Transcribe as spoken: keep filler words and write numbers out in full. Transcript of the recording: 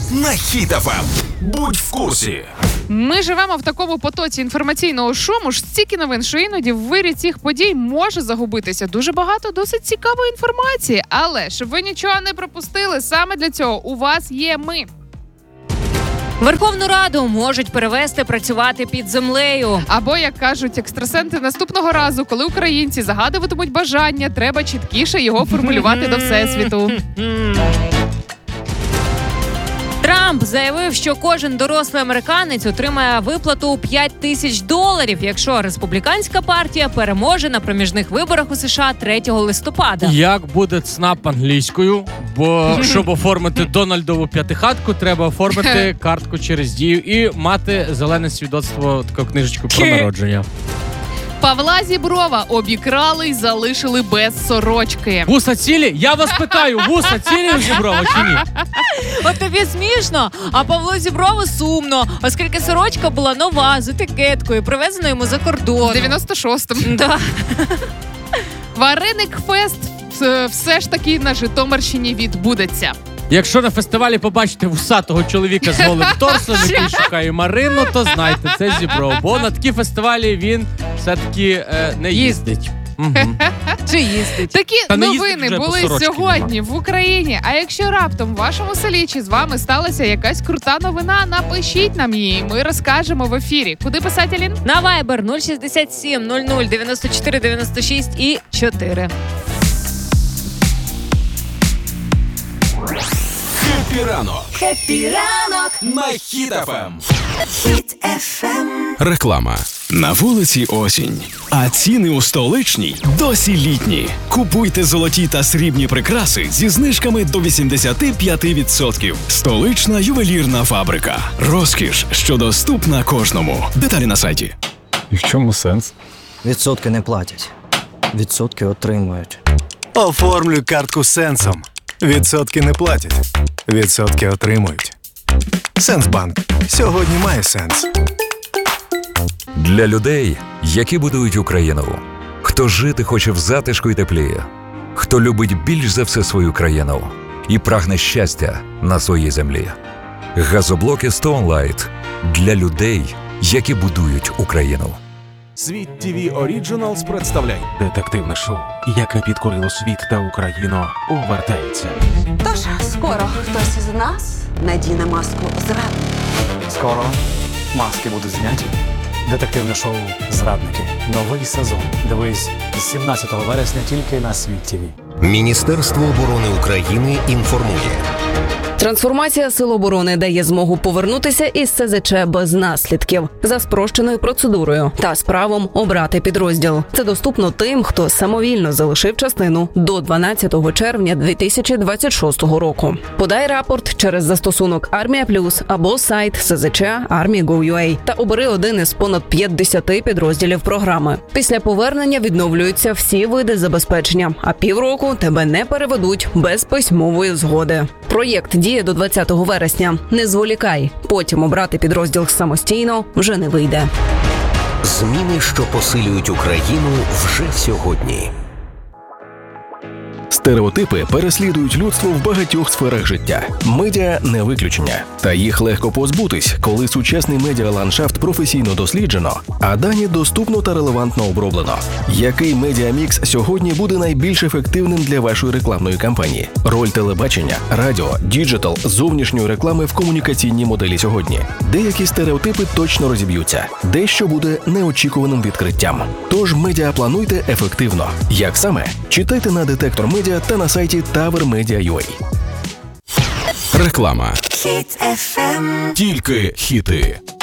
на Хіт еф ем. Будь в курсі. Ми живемо в такому потоці інформаційного шуму, ж стільки новин, що іноді в вирі цих подій може загубитися дуже багато досить цікавої інформації. Але, щоб ви нічого не пропустили, саме для цього у вас є ми. Верховну Раду можуть перевести працювати під землею. Або, як кажуть екстрасенти, наступного разу, коли українці загадуватимуть бажання, треба чіткіше його формулювати до Всесвіту. Трамп заявив, що кожен дорослий американець отримає виплату у п'ять тисяч доларів, якщо республіканська партія переможе на проміжних виборах у США третього листопада. Як буде ЦНАП англійською? Бо щоб оформити Дональдову п'ятихатку, треба оформити картку через Дію і мати зелене свідоцтво, таку книжечку про народження. Павла Зіброва обікрали й залишили без сорочки. Вуса цілі? Я вас питаю, вуса цілі у Зіброва чи ні? От тобі смішно, а Павлу Зіброву сумно, оскільки сорочка була нова, з етикеткою, привезена йому за кордон. В дев'яносто шостому. Да. Вареник Фест все ж таки на Житомирщині відбудеться. Якщо на фестивалі побачите вусатого чоловіка з голим торсом, який шукає Марину, то знайте, це Зібров. Бо на такі фестивалі він все-таки е, не їздить. Угу. Чи їздить? Такі Та не новини їздить, були вже, сьогодні в Україні. А якщо раптом в вашому селі чи з вами сталася якась крута новина, напишіть нам її. Ми розкажемо в ефірі. Куди писати, Алін? На Viber нуль шістдесят сім нуль нуль дев'яносто чотири дев'яносто шість і чотири. Хеппі ранок. Хеппі ранок На Хіт еф ем. Хіт еф ем. Реклама. На вулиці осінь, а ціни у столичній досі літні. Купуйте золоті та срібні прикраси зі знижками до вісімдесят п'ять відсотків. Столична ювелірна фабрика. Розкіш, що доступна кожному. Деталі на сайті. І в чому сенс? Відсотки не платять. Відсотки отримують. Оформлюй картку Сенсом. Відсотки не платять. Відсотки отримують. Сенсбанк. Сьогодні має сенс. Для людей, які будують Україну. Хто жити хоче в затишку й теплі. Хто любить більш за все свою країну. І прагне щастя на своїй землі. Газоблоки Stoneline для людей, які будують Україну. Світ ті ві Originals представляє детективне шоу, яке підкорило світ та Україну, увертається. Тож, скоро хтось із нас надіне маску зрадника. Скоро маски будуть зняті. Детективне шоу «Зрадники». Новий сезон. Дивись з сімнадцятого вересня тільки на Світ ті ві. Міністерство оборони України інформує. Трансформація Сил оборони дає змогу повернутися із ес зет че без наслідків за спрощеною процедурою та з правом обрати підрозділ. Це доступно тим, хто самовільно залишив частину до дванадцятого червня дві тисячі двадцять шостого року. Подай рапорт через застосунок Армія Плюс або сайт ес зет че армія точка гов точка ю а та обери один із понад п'ятдесяти підрозділів програми. Після повернення відновлюються всі види забезпечення, а півроку тебе не переведуть без письмової згоди. Проєкт діє до двадцятого вересня. Не зволікай. Потім обрати підрозділ самостійно вже не вийде. Зміни, що посилюють Україну вже сьогодні. Стереотипи переслідують людство в багатьох сферах життя. Медіа – не виключення. Та їх легко позбутись, коли сучасний медіаландшафт професійно досліджено, а дані доступно та релевантно оброблено. Який медіамікс сьогодні буде найбільш ефективним для вашої рекламної кампанії? Роль телебачення, радіо, діджитал, зовнішньої реклами в комунікаційній моделі сьогодні. Деякі стереотипи точно розіб'ються. Дещо буде неочікуваним відкриттям. Тож медіаплануйте ефективно. Як саме? Читайте на детектор медіа та на сайті тавер медіа точка ю а. Реклама. Хіт еф ем. Тільки хіти.